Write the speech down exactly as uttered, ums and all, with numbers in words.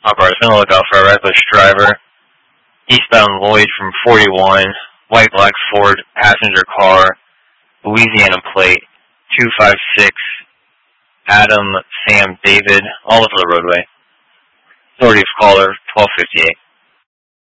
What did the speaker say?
Operator's going to look out for a reckless driver. Eastbound Lloyd from forty-one, white black Ford passenger car, Louisiana plate, two five six, Adam Sam David, all over the roadway. Authority of caller, twelve fifty-eight.